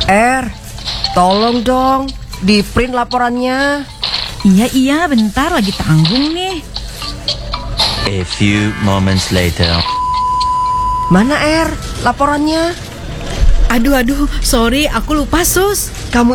Tolong dong, di print laporannya. Iya, bentar lagi tanggung nih. A few moments later. Mana laporannya? Aduh, sorry, aku lupa, Sus. Kamu